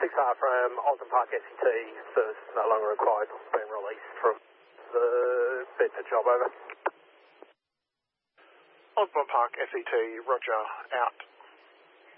6R from Osborne Park SET, service no longer required, been released from the Bedford job, over. Osborne Park SET, roger, out.